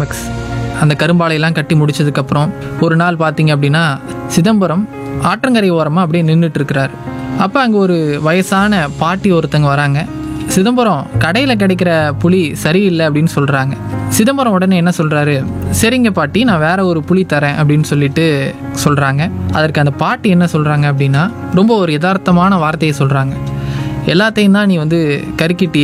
Climax. அந்த கரும்பாலையெல்லாம் கட்டி முடிச்சதுக்கப்புறம் ஒரு நாள் பார்த்தீங்க அப்படின்னா சிதம்பரம் ஆற்றங்கரை ஓரமாக அப்படியே நின்றுட்டுருக்கிறாரு. அப்போ அங்கே ஒரு வயசான பாட்டி ஒருத்தங்க வராங்க. சிதம்பரம், கடையில் கிடைக்கிற புளி சரியில்லை அப்படின்னு சொல்கிறாங்க. சிதம்பரம் உடனே என்ன சொல்கிறாரு, சரிங்க பாட்டி, நான் வேற ஒரு புளி தரேன் அப்படின்னு சொல்லிட்டு சொல்கிறாங்க. அதற்கு அந்த பாட்டி என்ன சொல்கிறாங்க அப்படின்னா, ரொம்ப ஒரு யதார்த்தமான வார்த்தையை சொல்கிறாங்க. எல்லாத்தையும் தான் நீ கருக்கிட்டி